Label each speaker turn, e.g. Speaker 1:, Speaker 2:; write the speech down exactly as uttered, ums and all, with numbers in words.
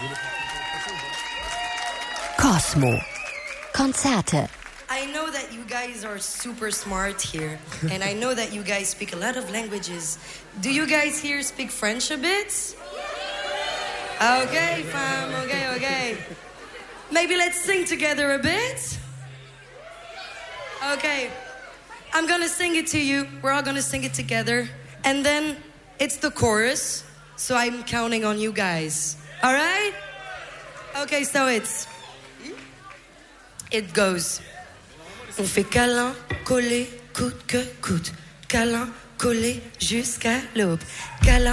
Speaker 1: Cosmo. Konzerte.
Speaker 2: I know that you guys are super smart here, and I know that you guys speak a lot of languages. Do you guys here speak French a bit? Okay, fam, okay, okay. Maybe let's sing together a bit? Okay. I'm gonna sing it to you. We're all gonna sing it together. And then it's the chorus, so I'm counting on you guys. All right? Okay, so it's... It goes... On fait câlin, collé, coûte que coûte. Câlin, collé, jusqu'à l'aube. Câlin.